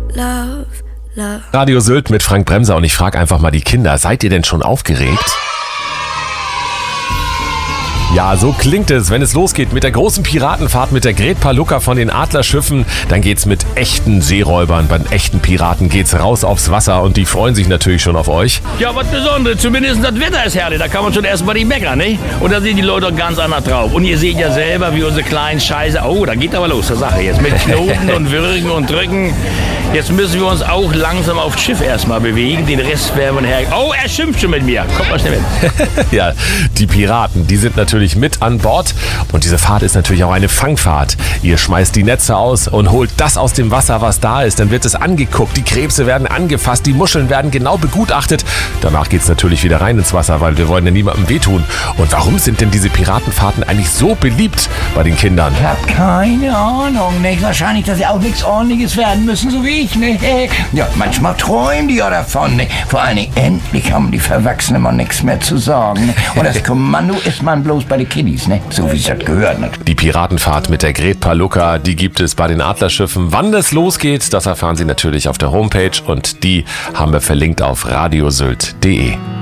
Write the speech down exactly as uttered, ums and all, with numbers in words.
love, love. Radio Sylt mit Frank Bremser und ich frage einfach mal die Kinder, seid ihr denn schon aufgeregt? Ja, so klingt es, wenn es losgeht mit der großen Piratenfahrt mit der Gret Palucca von den Adlerschiffen. Dann geht's mit echten Seeräubern, bei echten Piraten geht's raus aufs Wasser und die freuen sich natürlich schon auf euch. Ja, was Besonderes. Zumindest das Wetter ist herrlich. Da kann man schon erstmal nicht meckern, ne? Und da sind die Leute auch ganz anders drauf. Und ihr seht ja selber, wie unsere kleinen Scheiße... Oh, da geht aber los, der Sache jetzt. Mit Knoten und Würgen und Drücken. Jetzt müssen wir uns auch langsam aufs Schiff erstmal bewegen. Den Rest werden wir her... Oh, er schimpft schon mit mir. Kommt mal schnell mit. Ja, die Piraten, die sind natürlich mit an Bord. Und diese Fahrt ist natürlich auch eine Fangfahrt. Ihr schmeißt die Netze aus und holt das aus dem Wasser, was da ist. Dann wird es angeguckt, die Krebse werden angefasst, die Muscheln werden genau begutachtet. Danach geht es natürlich wieder rein ins Wasser, weil wir wollen ja niemandem wehtun. Und warum sind denn diese Piratenfahrten eigentlich so beliebt bei den Kindern? Ich hab keine Ahnung, nicht? Wahrscheinlich, dass sie auch nichts Ordentliches werden müssen, so wie ich, ne? Ja, manchmal träumen die ja davon, ne? Vor allen Dingen, endlich haben die Verwachsenen mal nichts mehr zu sagen, ne? Und das Kommando ist man bloß bei den Kiddies, ne? So wie es das gehört, ne? Die Piratenfahrt mit der Gret Palucca, die gibt es bei den Adlerschiffen. Wann das losgeht, das erfahren Sie natürlich auf der Homepage und die haben wir verlinkt auf radiosylt punkt de.